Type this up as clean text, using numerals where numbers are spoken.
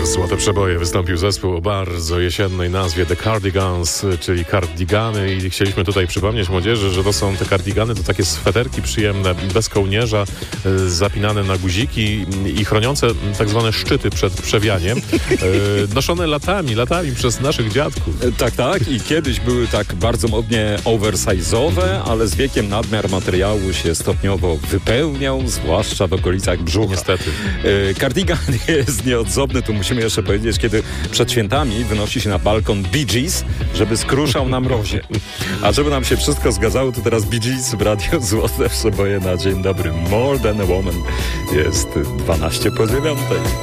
Złote Przeboje wystąpił zespół o bardzo jesiennej nazwie The Cardigans, czyli kardigany, i chcieliśmy tutaj przypomnieć młodzieży, że to są te kardigany, to takie sweterki przyjemne, bez kołnierza, zapinane na guziki i chroniące tak zwane szczyty przed przewianiem, noszone latami przez naszych dziadków. Tak, i kiedyś były tak bardzo modnie oversize'owe, ale z wiekiem nadmiar materiału się stopniowo wypełniał, zwłaszcza w okolicach brzucha. Niestety. Kardigan jest nieodzowny, tu musimy jeszcze powiedzieć, kiedy przed świętami wynosi się na balkon Bee Gees, żeby skruszał na mrozie. A żeby nam się wszystko zgadzało, to teraz Bee Gees w Radiu Złote Przeboje na dzień dobry. More Than a Woman. Jest 12 po 9.